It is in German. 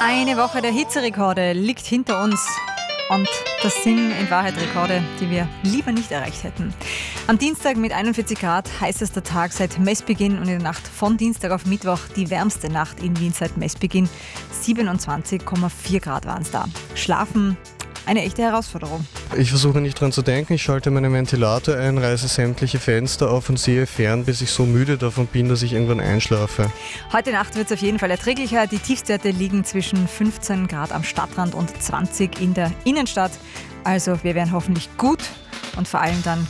Eine Woche der Hitzerekorde liegt hinter uns. Und das sind in Wahrheit Rekorde, die wir lieber nicht erreicht hätten. Am Dienstag mit 41 Grad heißester Tag seit Messbeginn und in der Nacht von Dienstag auf Mittwoch die wärmste Nacht in Wien seit Messbeginn. 27,4 Grad waren es da. Schlafen, eine echte Herausforderung. Ich versuche nicht dran zu denken, ich schalte meinen Ventilator ein, reiße sämtliche Fenster auf und sehe fern, bis ich so müde davon bin, dass ich irgendwann einschlafe. Heute Nacht wird es auf jeden Fall erträglicher. Die Tiefstwerte liegen zwischen 15 Grad am Stadtrand und 20 in der Innenstadt. Also wir werden hoffentlich gut und vor allem dann